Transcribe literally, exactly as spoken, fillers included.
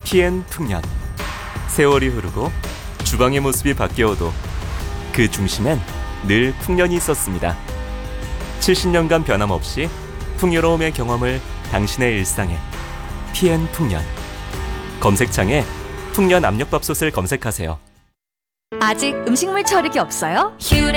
티엔 풍년. 세월이 흐르고 주방의 모습이 바뀌어도 그 중심엔 늘 풍년이 있었습니다. 칠십 년간 변함없이 풍요로움의 경험을 당신의 일상에. 티엔 풍년. 검색창에 풍년 압력밥솥을 검색하세요. 아직 음식물 처리기 없어요? 퓨레